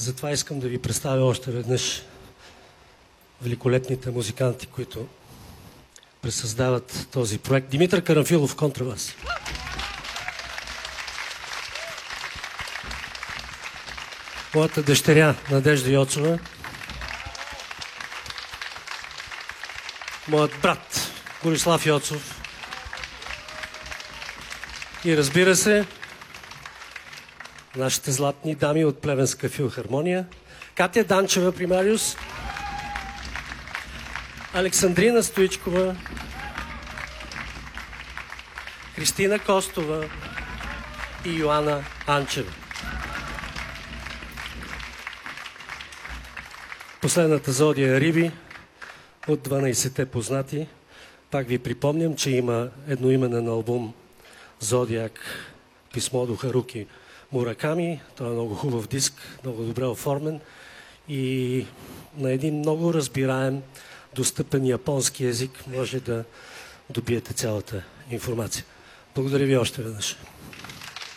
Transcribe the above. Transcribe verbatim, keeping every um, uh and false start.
Затова искам да ви представя още веднъж великолепните музиканти, които пресъздават този проект. Димитър Карамфилов, контрабас. Моята дъщеря Надежда Йоцова. Моят брат Борислав Йоцов. И разбира се, нашите златни дами от Плевенска филхармония. Катя Данчева, примариус. Александрина Стоичкова. Кристина Костова и Йоана Анчева. Последната зодия Риби от дванайсетте познати. Пак ви припомням, че има едноименен албум Зодиак, писмо до Харуки Мураками. Той е много хубав диск, много добре оформен и на един много разбираем, достъпен японски език може да добиете цялата информация. Благодаря ви още веднъж.